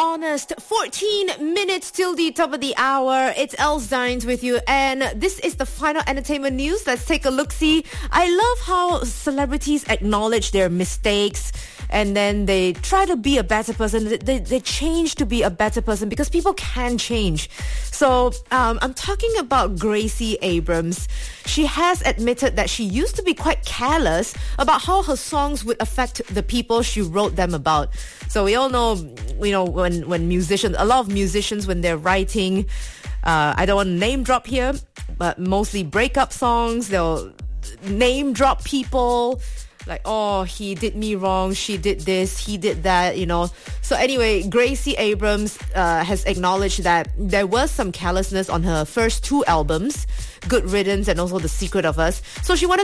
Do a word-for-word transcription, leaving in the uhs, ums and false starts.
honest. fourteen minutes till the top of the hour. It's Els Dines with you, and this is the final entertainment news. Let's take a look-see. I love how celebrities acknowledge their mistakes and then they try to be a better person. They, they change to be a better person because people can change. So um, I'm talking about Gracie Abrams. She has admitted that she used to be quite careless about how her songs would affect the people she wrote them about. So we all know, you know, when, when musicians, a lot of musicians, when they're writing, uh, I don't want to name drop here, but mostly breakup songs, they'll name drop people. Like, oh, he did me wrong, she did this, he did that, you know. So anyway, Gracie Abrams uh, has acknowledged that there was some carelessness on her first two albums, Good Riddance and also The Secret of Us. So she wanted